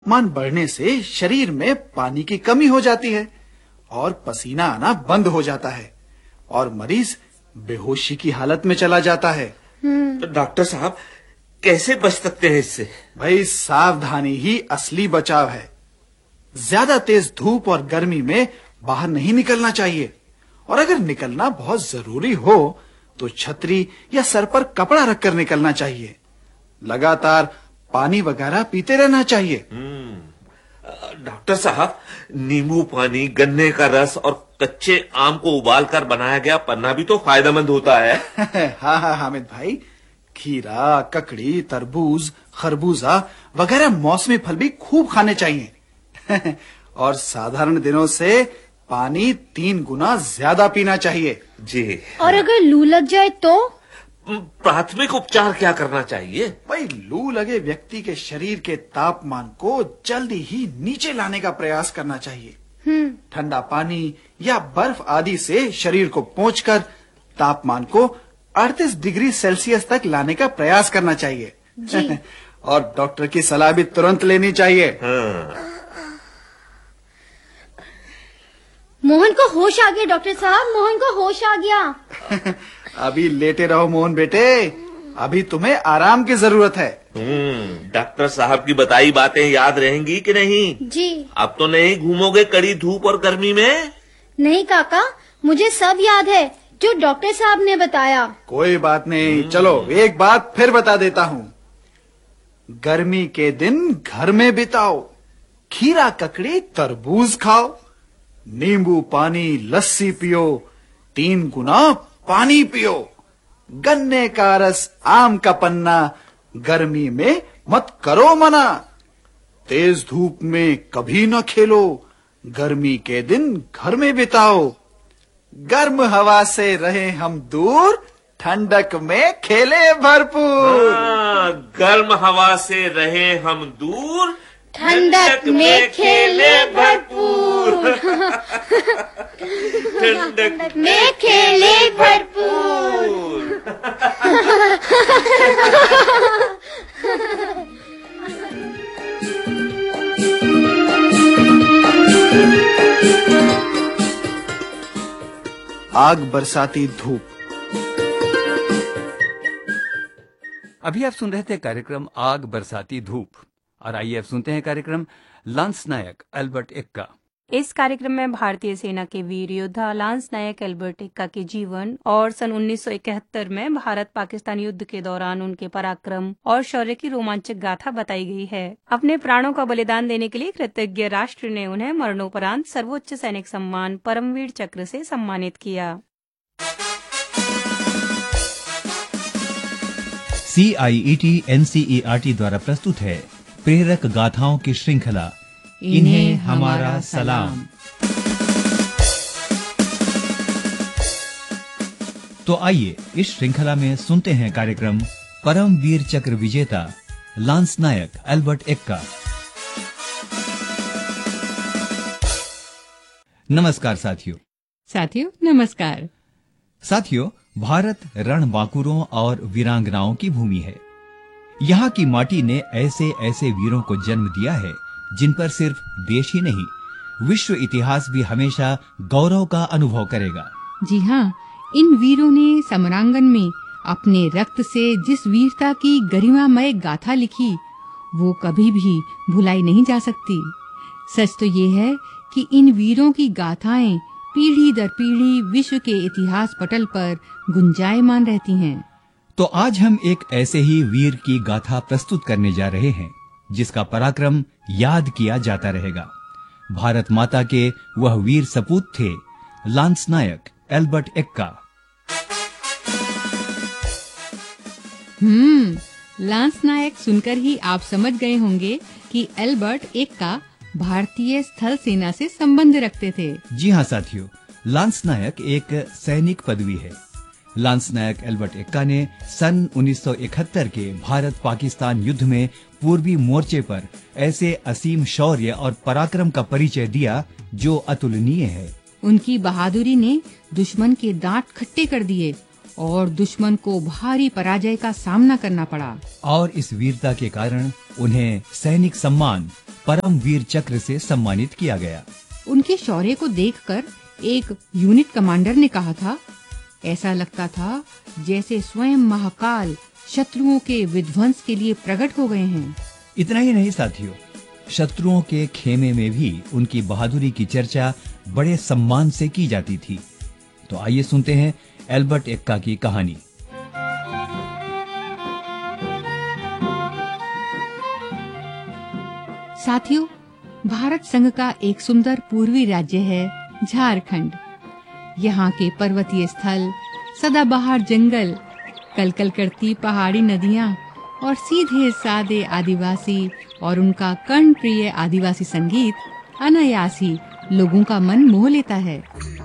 तापमान बढ़ने से शरीर में पानी की कमी हो जाती है और पसीना आना बंद हो जाता है और मरीज बेहोशी की हालत में चला जाता है। तो डॉक्टर साहब कैसे बच सकते हैं इससे? भाई सावधानी ही असली बचाव है। ज्यादा तेज धूप और गर्मी में बाहर नहीं निकलना चाहिए और अगर निकलना बहुत जरूरी हो तो छतरी या सर पर कपड़ा रखकर निकलना चाहिए। लगातार पानी वगैरह पीते रहना चाहिए। डॉक्टर साहब, नींबू पानी, गन्ने का रस और कच्चे आम को उबालकर बनाया गया पन्ना भी तो फायदेमंद होता है। हाँ हामिद भाई, खीरा, ककड़ी, तरबूज, खरबूजा वगैरह मौसमी फल भी खूब खाने चाहिए। और साधारण दिनों से पानी 3 गुना ज्यादा पीना चाहिए। जी। और अगर लू लग जाए तो? प्राथमिक उपचार क्या करना चाहिए? भाई लू लगे व्यक्ति के शरीर के तापमान को जल्दी ही नीचे लाने का प्रयास करना चाहिए। ठंडा पानी या बर्फ आदि से शरीर को पोंछकर तापमान को 38 डिग्री सेल्सियस तक लाने का प्रयास करना चाहिए। जी। और डॉक्टर की सलाह भी तुरंत लेनी चाहिए। मोहन को होश आ गया डॉक्टर साहब, मोहन को होश आ गया। अभी लेटे रहो मोहन बेटे, अभी तुम्हें आराम की जरूरत है। डॉक्टर साहब की बताई बातें याद रहेंगी कि नहीं? जी। अब तो नहीं घूमोगे कड़ी धूप और गर्मी में? नहीं काका, मुझे सब याद है जो डॉक्टर साहब ने बताया। कोई बात नहीं, चलो एक बात फिर बता देता हूँ। गर्मी के दिन घर में बिताओ, खीरा, ककड़ी, तरबूज खाओ, नींबू पानी, लस्सी पियो, 3 गुना पानी पियो, गन्ने का रस, आम का पन्ना गर्मी में मत करो मना, तेज धूप में कभी न खेलो, गर्मी के दिन घर में बिताओ, गर्म हवा से रहे हम दूर, ठंडक में खेले भरपूर। गर्म हवा से रहे हम दूर, ठंडक में खेले भरपूर। ठंडक में खेले भरपूर। आग बरसाती धूप। अभी आप सुन रहे थे कार्यक्रम आग बरसाती धूप और आइए अब सुनते हैं कार्यक्रम लांस नायक एल्बर्ट एक्का। इस कार्यक्रम में भारतीय सेना के वीर योद्धा लांस नायक एल्बर्ट एक्का के जीवन और सन 1971 में भारत पाकिस्तान युद्ध के दौरान उनके पराक्रम और शौर्य की रोमांचक गाथा बताई गई है। अपने प्राणों का बलिदान देने के लिए कृतज्ञ राष्ट्र ने उन्हें मरणोपरांत सर्वोच्च सैनिक सम्मान परमवीर चक्र से सम्मानित किया। CIET NCERT द्वारा प्रस्तुत है प्रेरक गाथाओं की श्रृंखला इन्हें हमारा सलाम। तो आइए इस श्रृंखला में सुनते हैं कार्यक्रम परमवीर चक्र विजेता लांस नायक एल्बर्ट एक्का। नमस्कार साथियों नमस्कार। साथियों, भारत रणबांकुरों और वीरांगनाओं की भूमि है। यहाँ की माटी ने ऐसे ऐसे वीरों को जन्म दिया है जिन पर सिर्फ देश ही नहीं, विश्व इतिहास भी हमेशा गौरव का अनुभव करेगा। जी हाँ, इन वीरों ने समरांगन में अपने रक्त से जिस वीरता की गरिमामय गाथा लिखी, वो कभी भी भुलाई नहीं जा सकती। सच तो ये है कि इन वीरों की गाथाएं पीढ़ी दर पीढ़ी विश्व के इतिहास पटल पर गुंजायमान रहती हैं। तो आज हम एक ऐसे ही वीर की गाथा प्रस्तुत करने जा रहे हैं जिसका पराक्रम याद किया जाता रहेगा। भारत माता के वह वीर सपूत थे लांस नायक एल्बर्ट एक्का। लांस नायक सुनकर ही आप समझ गए होंगे कि एल्बर्ट एक्का भारतीय स्थल सेना से संबंध रखते थे। जी हाँ साथियों, लांस नायक एक सैनिक पदवी है। लांस नायक एल्बर्ट एक्का ने सन 1971 के भारत पाकिस्तान युद्ध में पूर्वी मोर्चे पर ऐसे असीम शौर्य और पराक्रम का परिचय दिया जो अतुलनीय है। उनकी बहादुरी ने दुश्मन के दांत खट्टे कर दिए और दुश्मन को भारी पराजय का सामना करना पड़ा। और इस वीरता के कारण उन्हें सैनिक सम्मान परम वीर चक्र से सम्मानित किया गया। उनके शौर्य को देखकर एक यूनिट कमांडर ने कहा था, ऐसा लगता था जैसे स्वयं महाकाल शत्रुओं के विध्वंस के लिए प्रकट हो गए हैं। इतना ही नहीं साथियों, शत्रुओं के खेमे में भी उनकी बहादुरी की चर्चा बड़े सम्मान से की जाती थी। तो आइए सुनते हैं एल्बर्ट एक्का की कहानी। साथियों, भारत संघ का एक सुंदर पूर्वी राज्य है झारखंड। यहाँ के पर्वतीय स्थल, सदाबहार जंगल, कलकल करती पहाड़ी नदियाँ और सीधे सादे आदिवासी और उनका कर्णप्रिय आदिवासी संगीत अनायास ही लोगों का मन मोह लेता है।